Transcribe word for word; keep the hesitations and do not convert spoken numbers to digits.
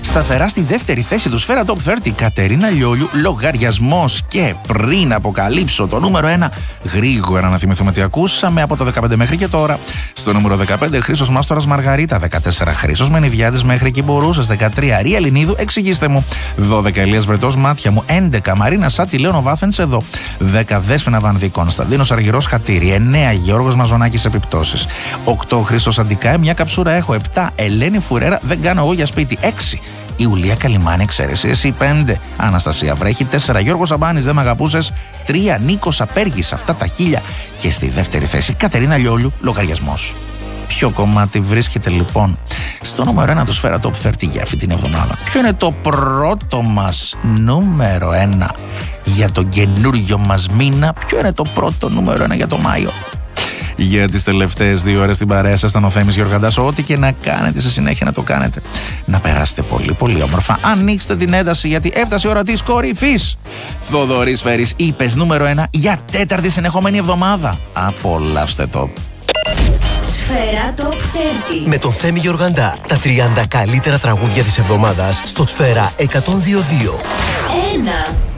Σταθερά στη δεύτερη θέση του Σφαίρα Top τριάντα, Κατερίνα Λιόλιου, λογαριασμός. Και πριν αποκαλύψω το νούμερο ένα, γρήγορα να θυμηθούμε τι ακούσαμε από το δεκαπέντε μέχρι και τώρα. Στο νούμερο δεκαπέντε, Χρήστος Μάστορας Μαργαρίτα. δεκατέσσερα, Χρήστος Μενιδιάδης, Μέχρι εκεί μπορούσες. δεκατρία, Ρία Ελληνίδου, Εξηγήστε μου. δώδεκα, Ηλίας Βρετός, Μάτια μου. έντεκα, Μαρίνα Σάτι, Λέων Βάθενς, Εδώ. δέκα, Δέσποινα Βανδύ, Κωνσταντίνος Αργυρός, Χατήρι. εννέα, Γιώργος Μαζονάκης, Επιπτώσεις. οκτώ, Χρήστος Αντικάε, Μια καψούρα έχω. επτά, Ελένη Φουρέρα, Δεν κάνω εγώ για σπίτι. έξι, Ιουλία Καλιμάνη, Εξαίρεση εσύ. πέντε, Αναστασία Βρέχη. τέσσερα, Γιώργος Αμπάνης, Δεν μ' αγαπούσες. τρία, Νίκος Απέργης, Αυτά τα χίλια. Και στη δεύτερη θέση, Κατερίνα Λιόλιου, Λογαριασμός. Ποιο κομμάτι βρίσκεται λοιπόν στο νούμερο ένα του Σφαίρα Top τριάντα για αυτή την εβδομάδα? Ποιο είναι το πρώτο μας νούμερο ένα για τον καινούριο μας μήνα? Ποιο είναι το πρώτο νούμερο ένα για το Μάιο? Για τις τελευταίες δύο ώρες στην παρέα σας ήταν ο Θέμης Γεωργαντάς. Ό,τι και να κάνετε σε συνέχεια να το κάνετε. Να περάσετε πολύ πολύ όμορφα. Ανοίξτε την ένταση γιατί έφτασε η ώρα της κορυφής. Θοδωρής Φέρης, είπες νούμερο ένα για τέταρτη συνεχόμενη εβδομάδα. Απολαύστε το. Σφαίρα Top τριάντα. Με τον Θέμη Γεωργαντά. Τα τριάντα καλύτερα τραγούδια της εβδομάδας στο Σφαίρα εκατόν δύο κόμμα δύο. Ένα.